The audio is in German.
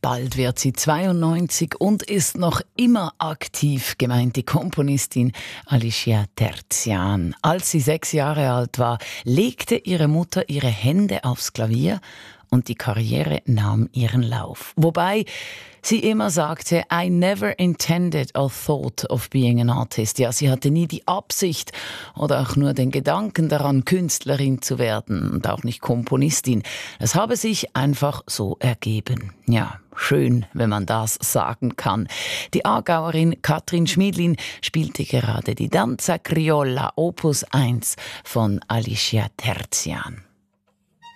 Bald wird sie 92 und ist noch immer aktiv, gemeint die Komponistin Alicia Terzian. Als sie 6 Jahre alt war, legte ihre Mutter ihre Hände aufs Klavier und die Karriere nahm ihren Lauf. Wobei sie immer sagte, I never intended or thought of being an artist. Ja, sie hatte nie die Absicht oder auch nur den Gedanken daran, Künstlerin zu werden und auch nicht Komponistin. Es habe sich einfach so ergeben. Ja, schön, wenn man das sagen kann. Die Aargauerin Katrin Schmidlin spielte gerade die Danza Criolla Opus 1 von Alicia Terzian.